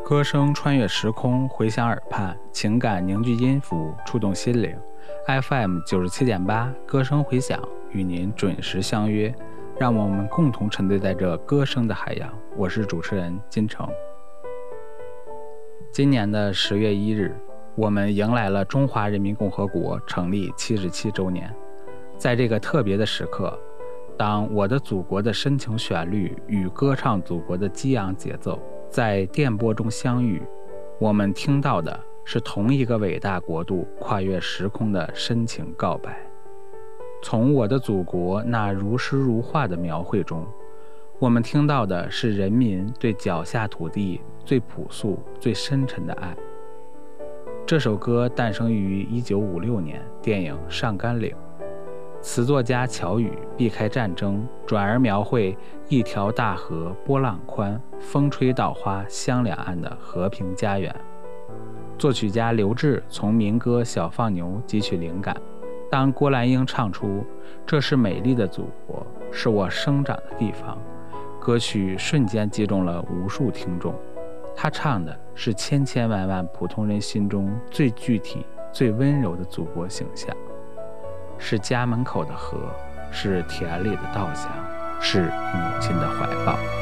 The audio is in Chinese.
歌声穿越时空，回响耳畔，情感凝聚音符，触动心灵。FM 97.8，歌声回响，与您准时相约。让我们共同沉醉在这歌声的海洋。我是主持人金城。今年的10月1日，我们迎来了中华人民共和国成立77周年。在这个特别的时刻，当我的祖国的深情旋律与歌唱祖国的激昂节奏在电波中相遇，我们听到的是同一个伟大国度跨越时空的深情告白。从我的祖国那如诗如画的描绘中，我们听到的是人民对脚下土地最朴素最深沉的爱。这首歌诞生于1956年电影《上甘岭》，词作家乔羽避开战争，转而描绘一条大河波浪宽，风吹稻花香两岸的和平家园。作曲家刘志从民歌《小放牛》汲取灵感，当郭兰英唱出这是美丽的祖国，是我生长的地方，歌曲瞬间击中了无数听众。他唱的是千千万万普通人心中最具体最温柔的祖国形象，是家门口的河，是田里的稻香，是母亲的怀抱。